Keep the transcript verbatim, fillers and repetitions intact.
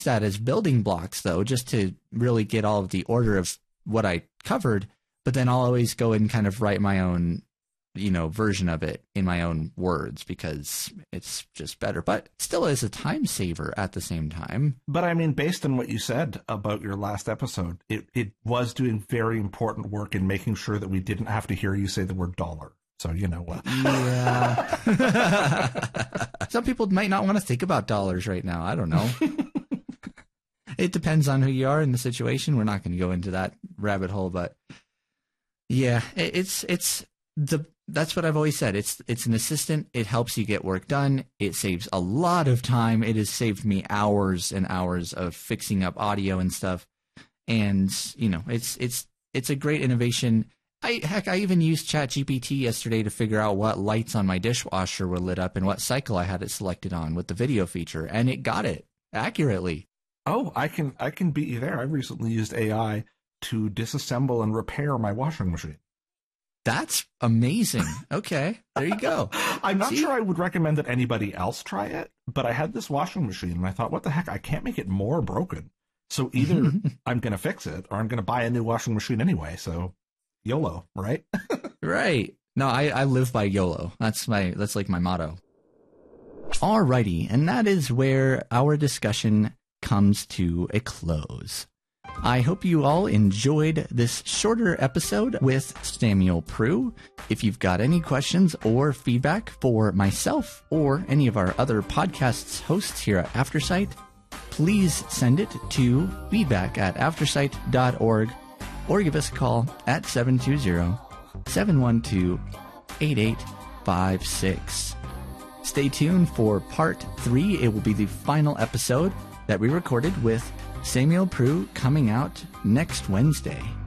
that as building blocks, though, just to really get all of the order of what I covered. But then I'll always go and kind of write my own, you know, version of it in my own words because it's just better. But still is a time saver at the same time. But I mean, based on what you said about your last episode, it, it was doing very important work in making sure that we didn't have to hear you say the word dollar. So, you know what? Yeah. Some people might not want to think about dollars right now. I don't know. It depends on who you are in the situation. We're not going to go into that rabbit hole, but yeah, it, it's it's the that's what I've always said. It's it's an assistant. It helps you get work done. It saves a lot of time. It has saved me hours and hours of fixing up audio and stuff. And you know, it's it's it's a great innovation. I heck, I even used ChatGPT yesterday to figure out what lights on my dishwasher were lit up and what cycle I had it selected on with the video feature, and it got it accurately. Oh, I can I can beat you there. I recently used A I to disassemble and repair my washing machine. That's amazing. Okay, there you go. I'm not See? sure I would recommend that anybody else try it, but I had this washing machine and I thought, what the heck? I can't make it more broken. So either I'm going to fix it or I'm going to buy a new washing machine anyway. So YOLO, right? Right. No, I, I live by YOLO. That's my that's like my motto. Alrighty, and that is where our discussion comes to a close. I hope you all enjoyed this shorter episode with Samuel Prue. If you've got any questions or feedback for myself or any of our other podcasts hosts here at Aftersight, please send it to feedback at aftersight dot org or give us a call at seven two zero, seven one two, eight eight five six. Stay tuned for part three. It will be the final episode that we recorded with Samuel Prue coming out next Wednesday.